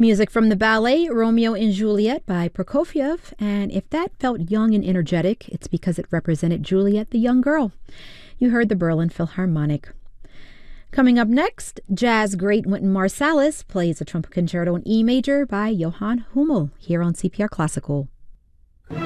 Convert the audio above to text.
Music from the ballet Romeo and Juliet by Prokofiev, and if that felt young and energetic, it's because it represented Juliet, the young girl. You heard the Berlin Philharmonic. Coming up next, jazz great Wynton Marsalis plays a trumpet concerto in E major by Johann Hummel here on CPR Classical.